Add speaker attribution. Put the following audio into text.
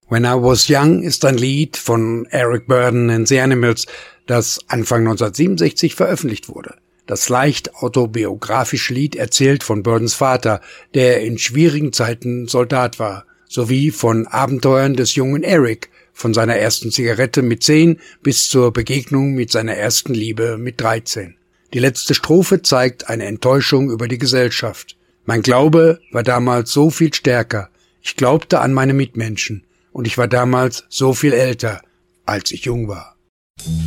Speaker 1: When I Was Young ist ein Lied von Eric Burdon and the Animals, das Anfang 1967 veröffentlicht wurde. Das leicht autobiografische Lied erzählt von Burdons Vater, der in schwierigen Zeiten Soldat war, sowie von Abenteuern des jungen Eric, von seiner ersten Zigarette mit 10 bis zur Begegnung mit seiner ersten Liebe mit 13. Die letzte Strophe zeigt eine Enttäuschung über die Gesellschaft. Mein Glaube war damals so viel stärker. Ich glaubte an meine Mitmenschen und ich war damals so viel älter, als ich jung war.